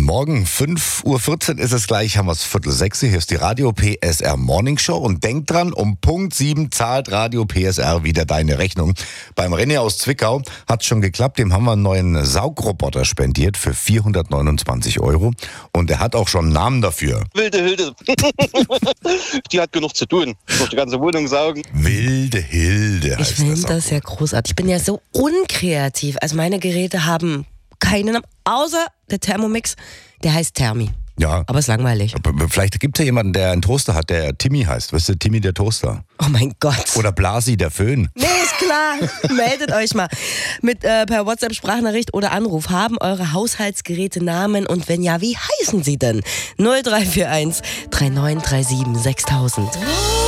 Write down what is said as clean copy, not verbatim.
Morgen, 5:14 Uhr ist es gleich, haben wir es 5:45. Hier ist die Radio PSR Morning Show und denk dran, um Punkt 7 zahlt Radio PSR wieder deine Rechnung. Beim René aus Zwickau hat es schon geklappt, dem haben wir einen neuen Saugroboter spendiert für 429 € und er hat auch schon einen Namen dafür. Wilde Hilde. Die hat genug zu tun. Durch die ganze Wohnung saugen. Wilde Hilde heißt Ich finde das. das ja großartig. Ich bin ja so unkreativ. Also meine Geräte haben keinen Namen, außer der Thermomix, der heißt Thermi. Ja. Aber ist langweilig. Vielleicht gibt es ja jemanden, der einen Toaster hat, der Timmy heißt. Weißt du, Timmy der Toaster. Oh mein Gott. Oder Blasi der Föhn. Nee, ist klar. Meldet euch mal mit per WhatsApp Sprachnachricht oder Anruf. Haben eure Haushaltsgeräte Namen und wenn ja, wie heißen sie denn? 0341 3937 6000.